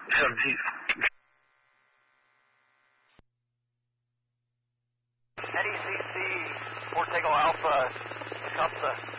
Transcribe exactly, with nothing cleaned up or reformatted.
Subject. N E C C, Port Tagle Alpha, Costa.